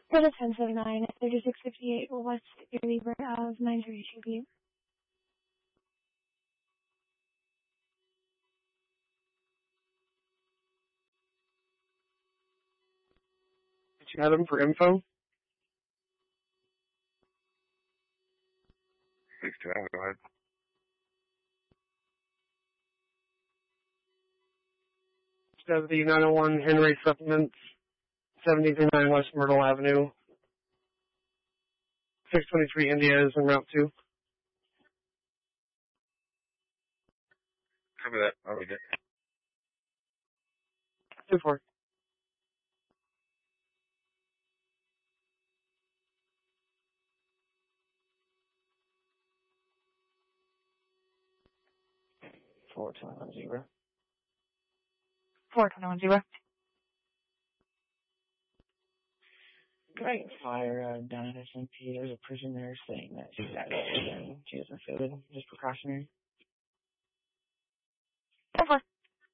Little 1079 at 3658 West Erie of 932 P. Did you have them for info? 6-2, go ahead. Of the 901 Henry Supplements, 739 West Myrtle Avenue, 623 India is en route 2. Cover that. I'll read it. 2-4. Four 210. 4210. Great fire down at SMP. There's a person there saying that she's out of it and she doesn't feel good. Just precautionary.